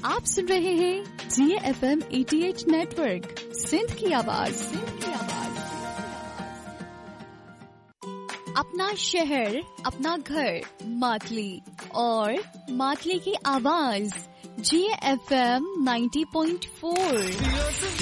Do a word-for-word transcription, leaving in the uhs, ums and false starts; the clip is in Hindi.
आप सुन रहे हैं जी F M eighty eight network, Sindh की आवाज। अपना शहर, अपना घर, मातली और मातली की आवाज जी F M ninety point four.